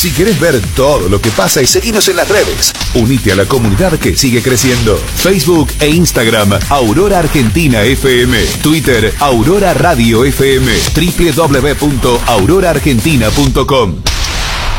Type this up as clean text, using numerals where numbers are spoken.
Si querés ver todo lo que pasa y seguinos en las redes, unite a la comunidad que sigue creciendo. Facebook e Instagram, Aurora Argentina FM. Twitter, Aurora Radio FM. www.auroraargentina.com.